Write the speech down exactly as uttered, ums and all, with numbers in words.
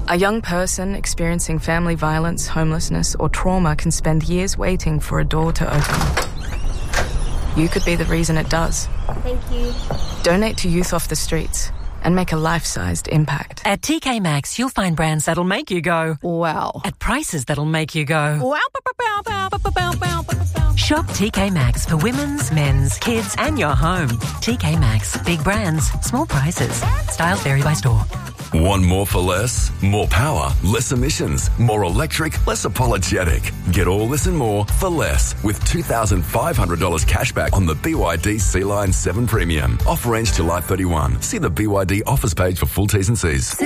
A young person experiencing family violence, homelessness, or trauma can spend years waiting for a door to open. You could be the reason it does. Thank you. Donate to Youth Off the Streets and make a life-sized impact. At T K Maxx, you'll find brands that'll make you go, wow. At prices that'll make you go, wow. Shop T K Maxx for women's, men's, kids, and your home. T K Maxx. Big brands, small prices. Styles vary by store. Want more for less? More power, less emissions, more electric, less apologetic. Get all this and more for less with two thousand five hundred dollars cash back on the B Y D Sea Line seven Premium. Offer ends July thirty-first. See the B Y D offers page for full T's and C's.